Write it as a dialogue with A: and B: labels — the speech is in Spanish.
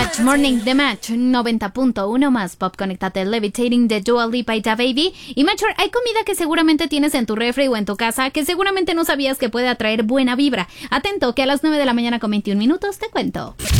A: Match, Morning The Match, 90.1 más pop. Conéctate, Levitating de Dua Lipa y DaBaby. Y Matcher, hay comida que seguramente tienes en tu refri o en tu casa que seguramente no sabías que puede atraer buena vibra. Atento, que a las 9 de la mañana con 21 minutos te cuento.